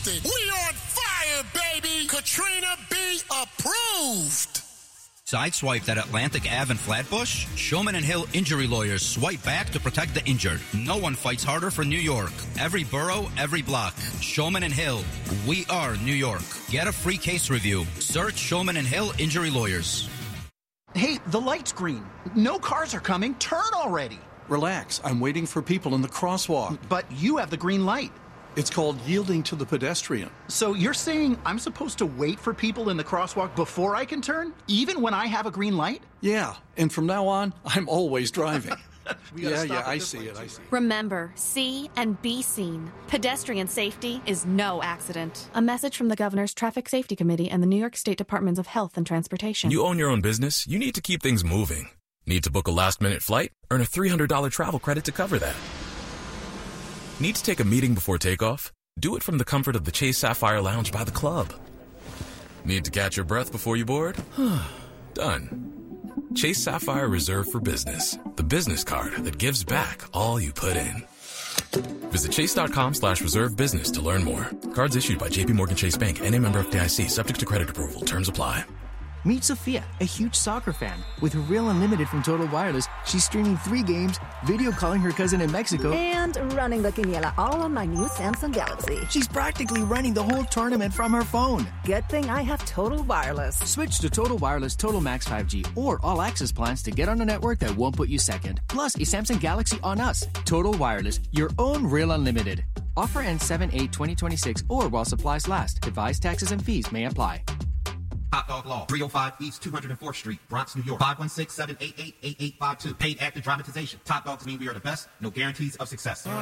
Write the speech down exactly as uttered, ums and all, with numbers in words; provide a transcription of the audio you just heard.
erupted. We on fire, baby. Katrina B approved. Sideswiped at Atlantic Avenue in Flatbush? Shulman and Hill injury lawyers swipe back to protect the injured. No one fights harder for New York. Every borough, every block. Shulman and Hill. We are New York. Get a free case review. Search Shulman and Hill injury lawyers. Hey, the light's green. No cars are coming. Turn already. Relax. I'm waiting for people in the crosswalk. But you have the green light. It's called yielding to the pedestrian. So you're saying I'm supposed to wait for people in the crosswalk before I can turn, even when I have a green light? Yeah, and from now on, I'm always driving. yeah, yeah, I see it, I see it. Remember, see and be seen. Pedestrian safety is no accident. A message from the Governor's Traffic Safety Committee and the New York State Departments of Health and Transportation. You own your own business. You need to keep things moving. Need to book a last-minute flight? Earn a three hundred dollars travel credit to cover that. Need to take a meeting before takeoff? Do it from the comfort of the Chase Sapphire Lounge by the club. Need to catch your breath before you board? Done. Chase Sapphire Reserve for Business, the business card that gives back all you put in. Visit chase.com slash reserve business to learn more. Cards issued by J P Morgan Chase Bank, N A member F D I C, subject to credit approval. Terms apply. Meet Sophia, a huge soccer fan. With her Real Unlimited from Total Wireless, she's streaming three games, video calling her cousin in Mexico, and running the quiniela all on my new Samsung Galaxy. She's practically running the whole tournament from her phone. Good thing I have Total Wireless. Switch to Total Wireless Total Max five G or All Access plans to get on a network that won't put you second. Plus, a Samsung Galaxy on us. Total Wireless, your own Real Unlimited. Offer ends seven eight twenty twenty-six or while supplies last. Device taxes and fees may apply. Hot Dog Law, three oh five East two hundred fourth Street, Bronx, New York, five one six, seven eight eight, eight eight five two. Paid active dramatization. Top dogs mean we are the best. No guarantees of success.